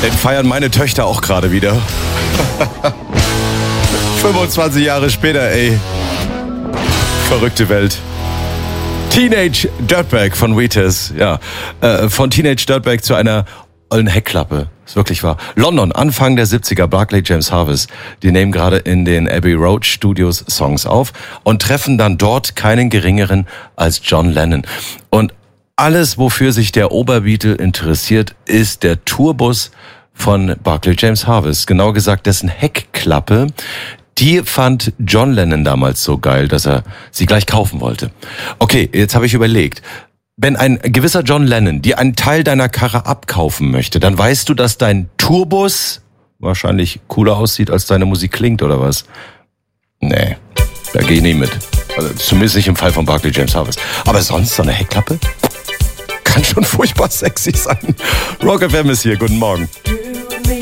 Den feiern meine Töchter auch gerade wieder. 25 Jahre später, ey. Verrückte Welt. Teenage Dirtbag von Wheatus. Ja, von Teenage Dirtbag zu einer ollen Heckklappe. Ist wirklich wahr. London, Anfang der 70er, Barclay James Harvest. Die nehmen gerade in den Abbey Road Studios Songs auf und treffen dann dort keinen geringeren als John Lennon. Und alles, wofür sich der Oberbeatle interessiert, ist der Tourbus von Barclay James Harvest. Genau gesagt, dessen Heckklappe. Die fand John Lennon damals so geil, dass er sie gleich kaufen wollte. Okay, jetzt habe ich überlegt. Wenn ein gewisser John Lennon dir einen Teil deiner Karre abkaufen möchte, dann weißt du, dass dein Tourbus wahrscheinlich cooler aussieht, als deine Musik klingt, oder was? Nee, da gehe ich nicht mit. Also zumindest nicht im Fall von Barclay James Harvest. Aber sonst so eine Heckklappe? Kann schon furchtbar sexy sein. Rock FM ist hier, guten Morgen.